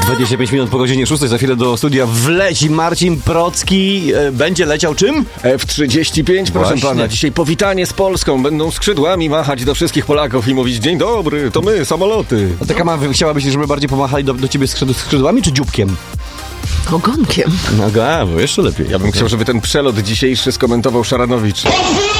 25 minut po godzinie 6, za chwilę do studia wleci Marcin Procki. Będzie leciał czym? F-35, proszę Właśnie. pana. Dzisiaj powitanie z Polską. Będą skrzydłami machać do wszystkich Polaków i mówić: dzień dobry, to my, samoloty. A taka ma, chciałabyś, żeby bardziej pomachali do ciebie skrzydłami czy dzióbkiem? Ogonkiem. No, bo jeszcze lepiej. Ja bym chciał, żeby ten przelot dzisiejszy skomentował Szaranowicz.